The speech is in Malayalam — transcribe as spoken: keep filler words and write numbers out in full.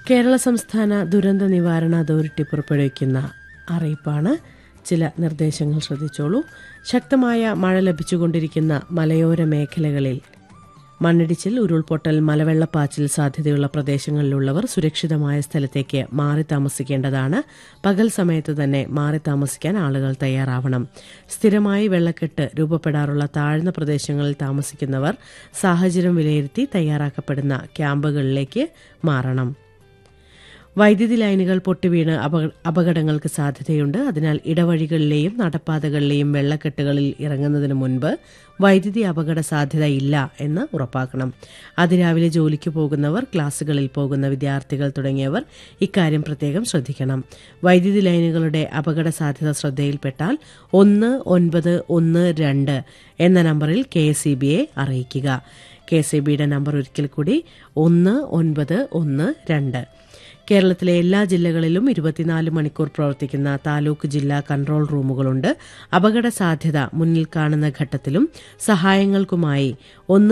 കേരള സംസ്ഥാന ദുരന്ത നിവാരണ അതോറിറ്റി പുറപ്പെടുവിക്കുന്ന അറിയിപ്പാണ്. ചില നിർദ്ദേശങ്ങൾ ശ്രദ്ധിച്ചോളൂ. ശക്തമായ മഴ ലഭിച്ചുകൊണ്ടിരിക്കുന്ന മലയോര മേഖലകളിൽ മണ്ണിടിച്ചിൽ, ഉരുൾപൊട്ടൽ, മലവെള്ളപ്പാച്ചിൽ സാധ്യതയുള്ള പ്രദേശങ്ങളിലുള്ളവർ സുരക്ഷിതമായ സ്ഥലത്തേക്ക് മാറി താമസിക്കേണ്ടതാണ്. പകൽ സമയത്ത് തന്നെ മാറി താമസിക്കാൻ ആളുകൾ തയ്യാറാവണം. സ്ഥിരമായി വെള്ളക്കെട്ട് രൂപപ്പെടാറുള്ള താഴ്ന്ന പ്രദേശങ്ങളിൽ താമസിക്കുന്നവർ സാഹചര്യം വിലയിരുത്തി തയ്യാറാക്കപ്പെടുന്ന ക്യാമ്പുകളിലേക്ക് മാറണം. വൈദ്യുതി ലൈനുകൾ പൊട്ടിവീണ് അപകടങ്ങൾക്ക് സാധ്യതയുണ്ട്. അതിനാൽ ഇടവഴികളിലെയും നടപ്പാതകളിലെയും വെള്ളക്കെട്ടുകളിൽ ഇറങ്ങുന്നതിന് മുൻപ് വൈദ്യുതി അപകട സാധ്യത ഇല്ല എന്ന് ഉറപ്പാക്കണം. അതിരാവിലെ ജോലിക്ക് പോകുന്നവർ, ക്ലാസുകളിൽ പോകുന്ന വിദ്യാർത്ഥികൾ തുടങ്ങിയവർ ഇക്കാര്യം പ്രത്യേകം ശ്രദ്ധിക്കണം. വൈദ്യുതി ലൈനുകളുടെ അപകട സാധ്യത ശ്രദ്ധയിൽപ്പെട്ടാൽ ഒന്ന് ഒൻപത് ഒന്ന് രണ്ട് എന്ന നമ്പറിൽ കെ എസ് ഇ ബിയെ അറിയിക്കുക. കെ എസ് ഇ ബിയുടെ നമ്പർ ഒരിക്കൽ കൂടി ഒന്ന് ഒൻപത് ഒന്ന് രണ്ട്. കേരളത്തിലെ എല്ലാ ജില്ലകളിലും ഇരുപത്തിനാല് മണിക്കൂർ പ്രവർത്തിക്കുന്ന താലൂക്ക് ജില്ലാ കൺട്രോൾ റൂമുകളുണ്ട്. അപകട സാധ്യത മുന്നിൽ കാണുന്ന ഘട്ടത്തിലും സഹായങ്ങൾക്കുമായി ഒന്ന്